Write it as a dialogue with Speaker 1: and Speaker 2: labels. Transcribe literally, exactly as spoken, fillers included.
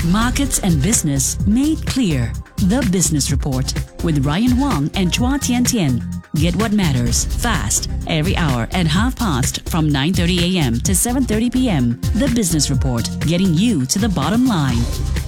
Speaker 1: Markets and business made clear. The Business Report with Ryan Wong and Chua Tian Tian. Get what matters fast every hour at half past from nine thirty a m to seven thirty p m The Business Report, getting you to the bottom line.